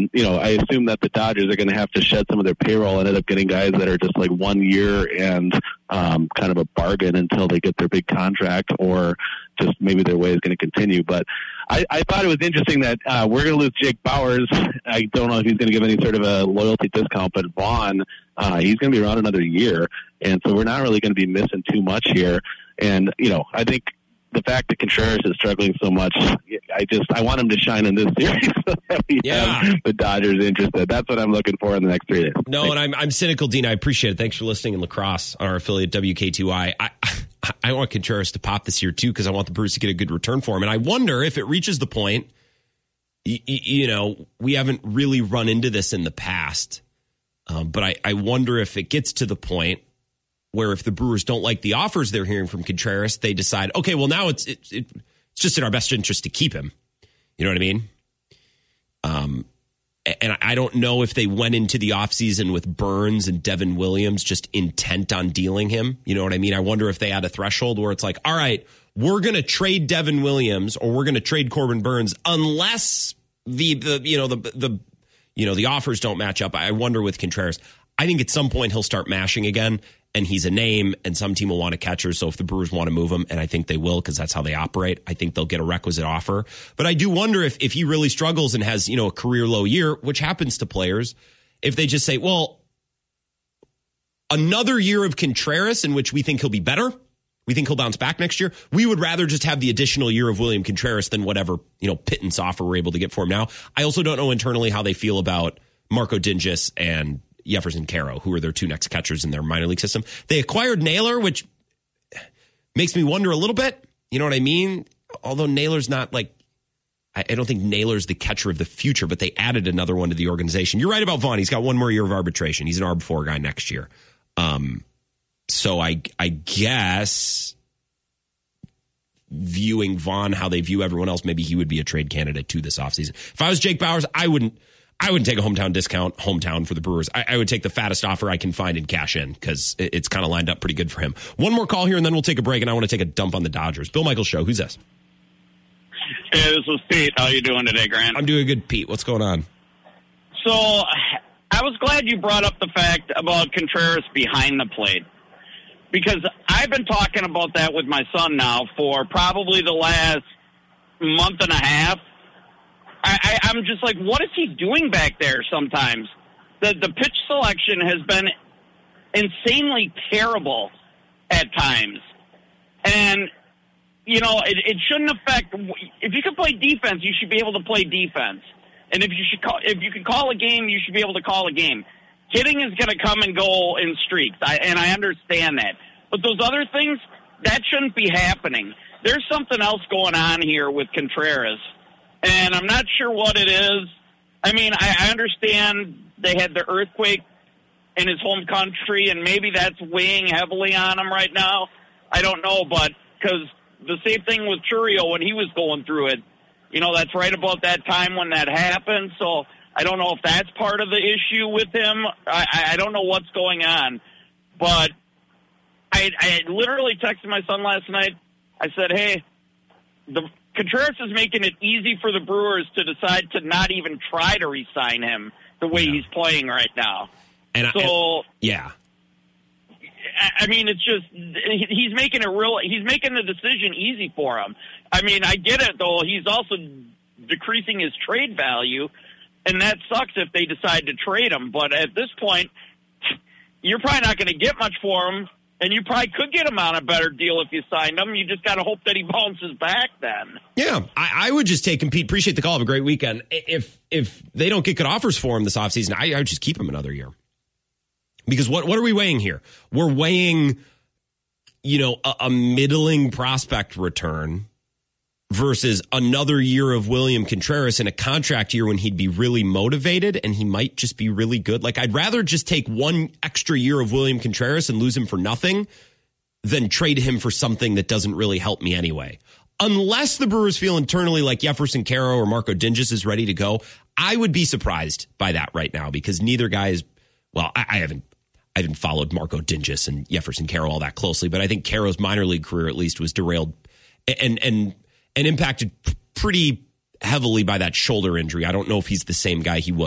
And, I assume that the Dodgers are going to have to shed some of their payroll and end up getting guys that are just like 1 year and kind of a bargain until they get their big contract, or just maybe their way is going to continue. But I thought it was interesting that we're going to lose Jake Bauers. I don't know if he's going to give any sort of a loyalty discount, but Vaughn, he's going to be around another year. And so we're not really going to be missing too much here. And, I think the fact that Contreras is struggling so much, I want him to shine in this series so that we have the Dodgers interested. That's what I'm looking for in the next 3 days. No, Thanks. And I'm cynical, Dean. I appreciate it. Thanks for listening in La Crosse on our affiliate WK2I. I want Contreras to pop this year, too, because I want the Brewers to get a good return for him. And I wonder if it reaches the point, we haven't really run into this in the past, but I wonder if it gets to the point where if the Brewers don't like the offers they're hearing from Contreras, they decide, okay, well, now it's just in our best interest to keep him. You know what I mean? And I don't know if they went into the offseason with Burns and Devin Williams just intent on dealing him. You know what I mean? I wonder if they had a threshold where it's like, all right, we're going to trade Devin Williams or we're going to trade Corbin Burns unless the offers don't match up. I wonder with Contreras. I think at some point he'll start mashing again, and he's a name, and some team will want a catcher. So if the Brewers want to move him, and I think they will because that's how they operate, I think they'll get a requisite offer. But I do wonder if he really struggles and has, a career low year, which happens to players, if they just say, well, another year of Contreras in which we think he'll be better, we think he'll bounce back next year, we would rather just have the additional year of William Contreras than whatever, pittance offer we're able to get for him now. I also don't know internally how they feel about Marco Dingus and Jefferson Caro, who are their two next catchers in their minor league system. They acquired Naylor, which makes me wonder a little bit. You know what I mean? Although Naylor's not I don't think Naylor's the catcher of the future, but they added another one to the organization. You're right about Vaughn. He's got 1 more year of arbitration. He's an ARB4 guy next year. So I guess viewing Vaughn how they view everyone else, maybe he would be a trade candidate too this offseason. If I was Jake Bauers, I wouldn't take a hometown for the Brewers. I would take the fattest offer I can find and cash in because it's kind of lined up pretty good for him. One more call here, and then we'll take a break, and I want to take a dump on the Dodgers. Bill Michaels Show. Who's this? Hey, this is Pete. How you doing today, Grant? I'm doing good, Pete. What's going on? So I was glad you brought up the fact about Contreras behind the plate, because I've been talking about that with my son now for probably the last month and a half. I'm just like, what is he doing back there sometimes? The pitch selection has been insanely terrible at times. And, it shouldn't affect. If you can play defense, you should be able to play defense. And if you can call a game, you should be able to call a game. Hitting is going to come and go in streaks, and I understand that. But those other things, that shouldn't be happening. There's something else going on here with Contreras. And I'm not sure what it is. I mean, I understand they had the earthquake in his home country, and maybe that's weighing heavily on him right now. I don't know, but because the same thing with Churio when he was going through it. That's right about that time when that happened. So I don't know if that's part of the issue with him. I don't know what's going on. But I literally texted my son last night. I said, hey, Contreras is making it easy for the Brewers to decide to not even try to re-sign him the way he's playing right now. And I mean, it's just he's making the decision easy for him. I mean, I get it though. He's also decreasing his trade value, and that sucks if they decide to trade him. But at this point, you're probably not going to get much for him. And you probably could get him on a better deal if you signed him. You just got to hope that he bounces back then. Yeah, I would just take him, Pete. Appreciate the call. Have a great weekend. If they don't get good offers for him this offseason, I would just keep him another year. Because what are we weighing here? We're weighing, a middling prospect return versus another year of William Contreras in a contract year when he'd be really motivated and he might just be really good. I'd rather just take 1 extra year of William Contreras and lose him for nothing than trade him for something that doesn't really help me anyway. Unless the Brewers feel internally like Jefferson Caro or Marco Dingus is ready to go, I would be surprised by that right now because neither guy is, well, I haven't followed Marco Dingus and Jefferson Caro all that closely, but I think Caro's minor league career at least was derailed and impacted pretty heavily by that shoulder injury. I don't know if he's the same guy he was